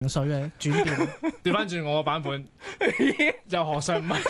情緒嘅轉變。 調翻轉我個版本，又何嘗唔係？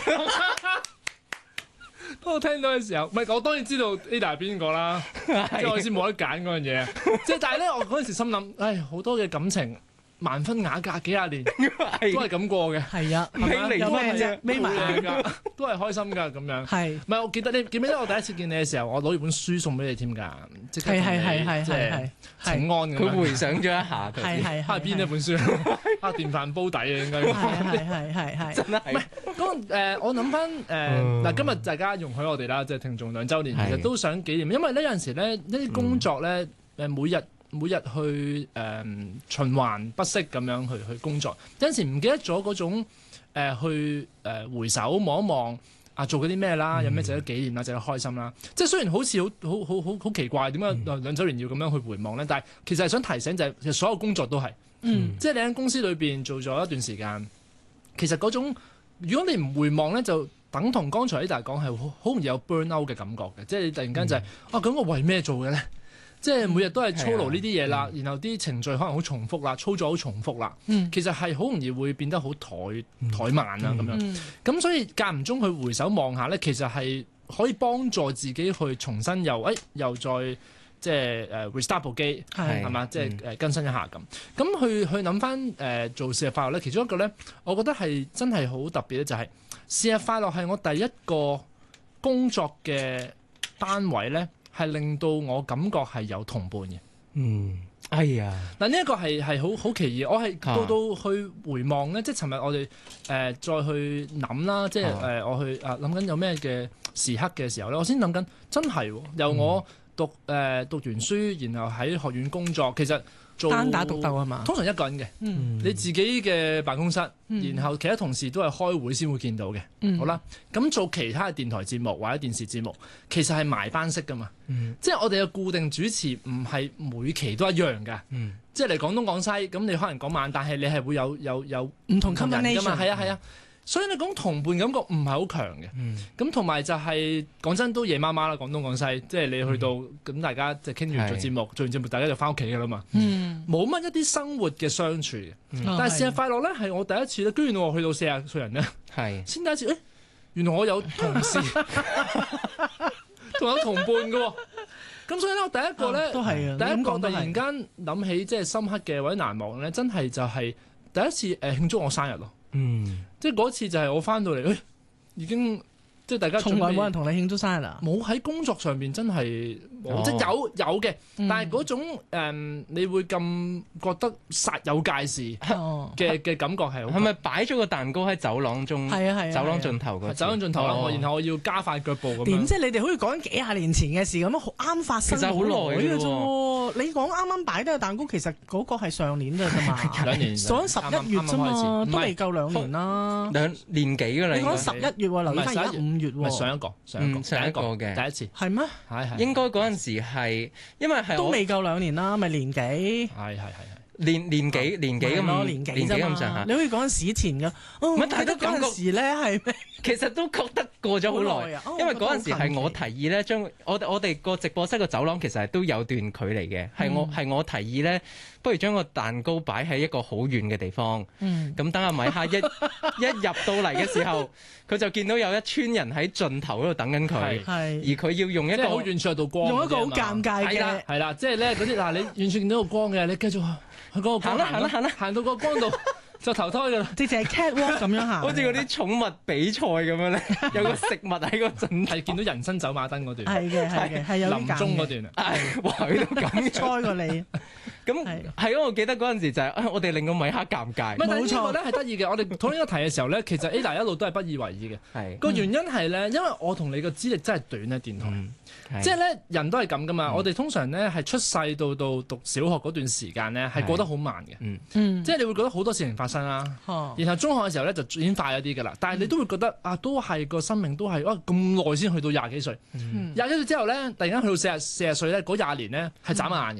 當我聽到嘅時候，唔係我當然知道 Ada 係邊個啦，即係我先冇得揀嗰樣嘢。即係但係咧，我嗰陣時心諗，唉，好多嘅感情萬分雅格幾廿年都係咁過嘅。 係啊， 係咪有咩啫？眯埋眼㗎，都係開心㗎咁樣。 係唔係我記得你記唔記得我第一次見你嘅時候，我攞住本書送俾你添㗎，即刻同你即係請安咁樣。 佢回想咗一下， 係邊一本書？電飯煲底啊，應該。 係真係。 咁我諗翻嗱，今日大家容許我哋啦，即係聽眾2週年，其實都想紀念，因為呢有陣時咧呢啲工作咧每日去循環不息咁樣去工作，有陣時唔記得咗嗰種去回首望一望啊做嗰啲咩啦，有咩值得紀念啦，值得開心啦。即係雖然好似好奇怪，點解2週年要咁樣去回望咧？但係其實係想提醒就係，其實所有工作都係，即係你喺公司裏邊做咗一段時間，其實嗰種如果你唔回望咧，就等同剛才呢大講係好容易有 burn out 嘅感覺嘅，即係你突然間就係咁我為咩做嘅咧？即係每日都係操勞呢啲嘢啦，然後啲程序可能好重複啦，操作好重複啦，其實係好容易會變得好怠慢啊咁樣。咁所以間唔中去回首望下咧，其實係可以幫助自己去重新又再即係restart 部機係嘛，即係更新一下咁。咁去諗翻做4日快樂咧，其中一個咧，我覺得係真係好特別咧，就係4日快樂係我第一個工作嘅單位咧。係令到我感覺係有同伴嘅。 哎呀， 嗱呢一個係好奇異。我係到去回望咧，即係尋日我哋再去諗啦，即係我去諗緊有咩嘅時刻嘅時候咧，我先諗緊真係由我讀完書，然後喺學院工作，其實做單打獨鬥啊嘛， 通常一個人嘅，你自己嘅辦公室，然後其他同事都係開會先會見到嘅。好啦，咁做其他嘅電台節目或者電視節目，其實係埋班式噶嘛，即係我哋嘅固定主持唔係每期都一樣噶，即係嚟廣東廣西，咁你可能嗰晚，但係你係會有唔同人噶嘛，係啊。 啊。所以你講同伴感覺唔係好強嘅，咁同埋就係講真都夜媽媽啦，廣東廣西，即係你去到咁大家就傾完做節目，做完節目大家就翻屋企噶啦嘛，冇乜一啲生活嘅相處嘅。但係4日快樂咧係我第一次咧，居然我去到40歲人咧，先第一次，原來我有同事，仲有同伴嘅喎。咁所以咧，我第一個咧，第一個突然間諗起即係深刻嘅或者難忘咧，真係就係第一次慶祝我生日咯。即係嗰次就係我翻到嚟，已經即係大家從來冇人同你慶祝生日啊！ 冇喺工作上邊真係即係有嘅，但係嗰種你會咁覺得煞有介事嘅感覺係好。 係咪擺咗個蛋糕喺走廊中？ 係啊， 走廊盡頭嗰。 走廊盡頭啦，然後我要加快腳步咁樣。 點即係你哋好似講緊幾廿年前嘅事咁樣，啱發生。 其實好耐嘅啫。 你講啱啱擺低個蛋糕，其實嗰個係上年㗎啫嘛。 2年。 講11月啫嘛，都未夠2年啦。 2年幾㗎啦？ 你講11月喎，留意翻而家5月喎。 唔係上一個嘅第一次。 係咩？ 係應該嗰陣時係，因為係都未夠2年啦，咪年幾？ 係。 年幾咁咯，年幾咁上下。你可以講史前㗎。唔係，但係嗰陣時咧係咩？ 其實都覺得過咗好耐，因為嗰陣時係我提議咧，將我哋個直播室個走廊其實係都有段距離嘅，係我提議咧，不如將個蛋糕擺喺一個好遠嘅地方。咁等阿米哈一入到嚟嘅時候，佢就見到有一村人喺盡頭嗰度等緊佢，而佢要用一個好遠處度光， 用一個好尷尬嘅， 係啦，即係咧嗰啲嗱，你完全見到個光嘅，你繼續去嗰個光行到個光度。就投胎㗎啦， 直情係 catwalk 咁樣行， 好似嗰啲寵物比賽咁樣咧，有個食物喺個盡頭， 係見到人生走馬燈嗰段， 係有臨終嗰段啊， 哇，佢都咁猜過你， 咁係咯，我記得嗰陣時就係我哋令個米克尷尬， 冇錯咧，係得意嘅。我哋討論呢個題嘅時候咧，其實 Ada 一路都係不以為意嘅，個原因係咧，因為我同你個資歷真係短咧，電台，即係咧人都係咁噶嘛。我哋通常咧係出世到讀小學嗰段時間咧係過得好慢嘅，即係你會覺得好多事情發生啦，然後中學嘅時候咧就已經快咗啲㗎啦，但係你都會覺得啊，都係個生命都係咁耐先去到20幾歲，20幾歲之後咧，突然間去到40歲咧，嗰20年咧係眨眼嘅，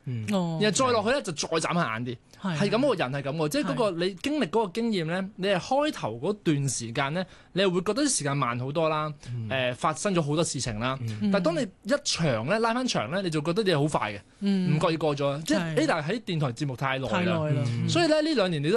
然後再落去咧就再眨下眼啲，係咁個人係咁喎，即係嗰個你經歷嗰個經驗咧，你係開頭嗰段時間咧，你係會覺得啲時間慢好多啦，發生咗好多事情啦，但係當你一長咧拉翻長咧，你就覺得你係好快嘅，唔覺意過咗，即係 Ada 喺電台節目太耐啦，所以咧呢2年你都